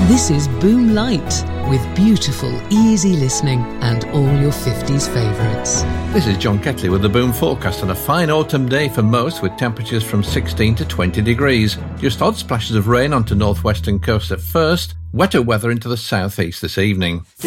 This is Boom Light, with beautiful, easy listening and all your 50s favourites. This is John Ketley with the Boom forecast on a fine autumn day for most, with temperatures from 16 to 20 degrees. Just odd splashes of rain onto northwestern coast at first, wetter weather into the southeast this evening.